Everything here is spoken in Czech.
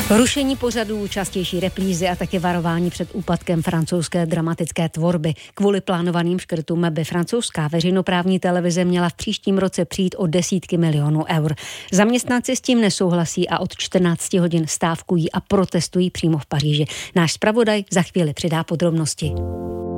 Rušení pořadů, častější reprízy a také varování před úpadkem francouzské dramatické tvorby. Kvůli plánovaným škrtům by francouzská veřejnoprávní televize měla v příštím roce přijít o desítky milionů eur. Zaměstnanci s tím nesouhlasí a od 14 hodin stávkují a protestují přímo v Paříži. Náš zpravodaj za chvíli přidá podrobnosti.